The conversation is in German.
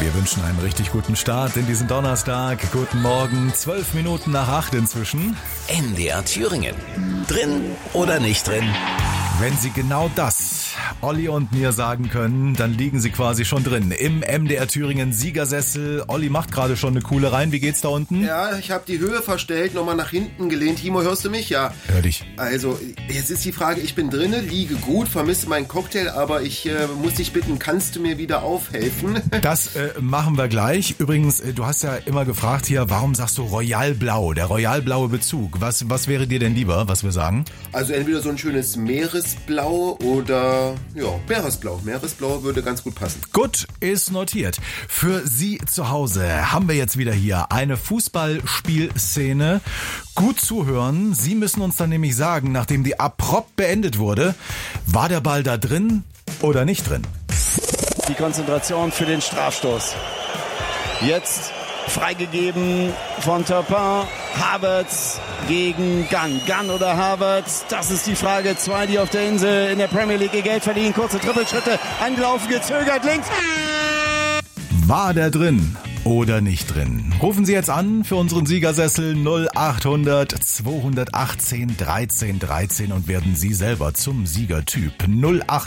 Wir wünschen einen richtig guten Start in diesen Donnerstag. Guten Morgen, 12 Minuten nach 8 inzwischen. NDR Thüringen. Drin oder nicht drin? Wenn Sie genau das Olli und mir sagen können, dann liegen Sie quasi schon drin. Im MDR Thüringen Siegersessel. Olli macht gerade schon eine coole rein. Wie geht's da unten? Ja, ich habe die Höhe verstellt, nochmal nach hinten gelehnt. Timo, hörst du mich? Ja. Hör dich. Also, jetzt ist die Frage, ich bin drinnen, liege gut, vermisse meinen Cocktail, aber ich muss dich bitten, kannst du mir wieder aufhelfen? Das machen wir gleich. Übrigens, du hast ja immer gefragt hier, warum sagst du Royal Blau? Der Royal Blaue Bezug. Was wäre dir denn lieber, was wir sagen? Also entweder so ein schönes Meeresblau oder, ja, Meeresblau. Meeresblau würde ganz gut passen. Gut, ist notiert. Für Sie zu Hause haben wir jetzt wieder hier eine Fußballspielszene. Gut zuhören. Sie müssen uns dann nämlich sagen, nachdem die abrupt beendet wurde, war der Ball da drin oder nicht drin? Die Konzentration für den Strafstoß. Jetzt freigegeben von Turpin. Havertz gegen Gunn. Gunn oder Havertz? Das ist die Frage. Zwei, die auf der Insel in der Premier League ihr Geld verdienen. Kurze Trippelschritte. Angelaufen, gezögert, links. War der drin oder nicht drin? Rufen Sie jetzt an für unseren Siegersessel 0800 218 13 13 und werden Sie selber zum Siegertyp 0800